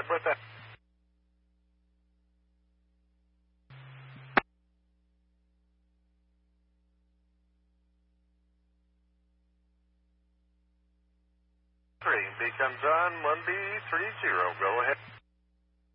ahead with that. Three, beacons on 1B30, go ahead.